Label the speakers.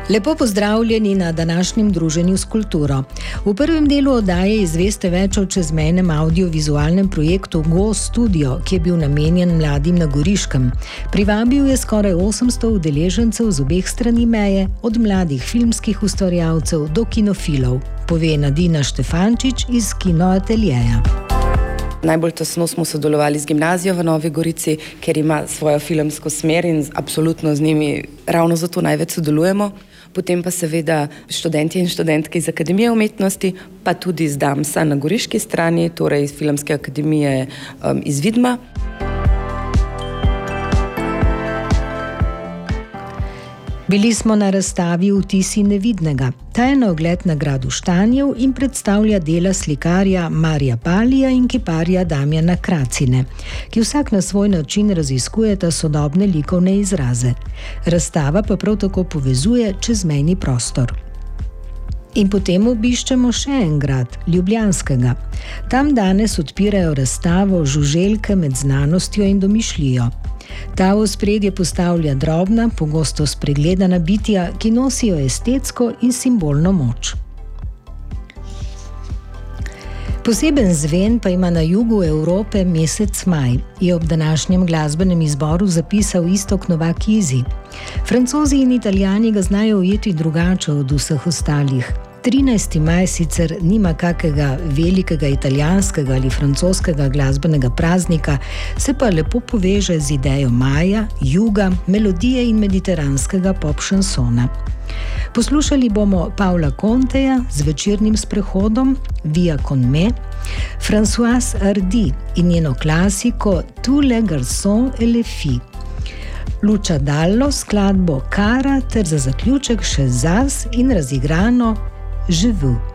Speaker 1: Lepo pozdravljeni na današnjem druženju s kulturo. V prvem delu oddaje izveste več o čezmejnem audiovizualnem projektu Go Studio, ki je bil namenjen mladim na Goriškem. Privabil je skoraj 800 udeležencev z obeh strani meje, od mladih filmskih ustvarjalcev do kinofilov, pove Nadina Štefančič iz Kinoateljeja.
Speaker 2: Najbolj tesno smo sodelovali z gimnazijo v Novi Gorici, ker ima svojo filmsko smer in absolutno z njimi ravno zato največ sodelujemo. Potem pa seveda študentje in študentke iz Akademije umetnosti, pa tudi iz Damsa na goriški strani, torej iz Filmske akademije iz Vidma.
Speaker 1: Bili smo na razstavi Vtisi nevidnega. Ta je na ogled na gradu Štanjev in predstavlja dela slikarja Marija Palija in kiparja Damjana Kracine, ki vsak na svoj način raziskujeta sodobne likovne izraze. Razstava pa prav tako povezuje čezmejni prostor. In potem obiščemo še en grad, Ljubljanskega. Tam danes odpirajo razstavo Žuželke med znanostjo in domišljijo. Ta v ospredje postavlja drobna, pogosto spregledana bitja, ki nosijo estetsko in simbolno moč. Poseben zven pa ima na jugu Evrope mesec maj, je ob današnjem glasbenem izboru zapisal Iztok Novak-Izzi. Francozi in Italijani ga znajo ujeti drugače od vseh ostalih. 13. maj sicer nima kakega velikega italijanskega ali francoskega glasbenega praznika, se pa lepo poveže z idejo maja, juga, melodije in mediteranskega pop šansona. Poslušali bomo Paula Conteja z večernim sprehodom Via con me, Françoise Hardy in njeno klasiko Tous les garçons et les filles, Lucia Dallo skladbo Cara ter za zaključek še Zaz in razigrano Je veux.